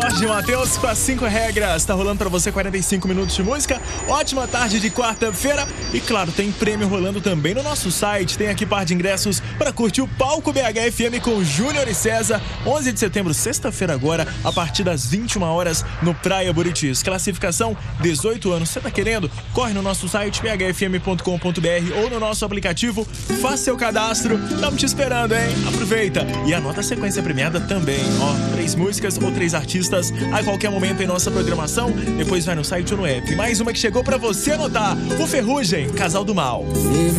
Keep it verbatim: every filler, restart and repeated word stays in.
Jorge Mateus com as cinco regras. Tá rolando pra você quarenta e cinco minutos de música. Ótima tarde de quarta-feira. E claro, tem prêmio rolando também no nosso site. Tem aqui par de ingressos pra curtir o Palco B H F M com Júnior e César. onze de setembro, sexta-feira agora, a partir das vinte e uma horas, no Praia Buritis. Classificação dezoito anos. Você tá querendo? Corre no nosso site b h f m ponto com ponto b r ou no nosso aplicativo. Faça seu cadastro. Estamos te esperando, hein? Aproveita. E anota a sequência premiada também. Ó, três músicas ou três artistas a qualquer momento em nossa programação. Depois vai no site ou no app. Mais uma que chegou pra você anotar. O Ferrugem, Casal do Mal.